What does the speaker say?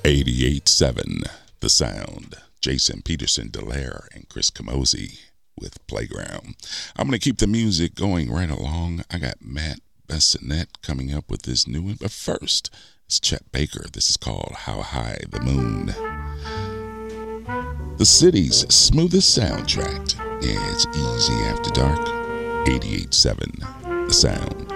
88.7 The Sound. Jason Peterson Dallaire and Chris Camozzi with Playground. I'm going to keep the music going right along. I got Matt Bissonette coming up with this new one. But first, it's Chet Baker. This is called How High the Moon. The city's smoothest soundtrack. Yeah, it's easy after dark. 88.7 The Sound.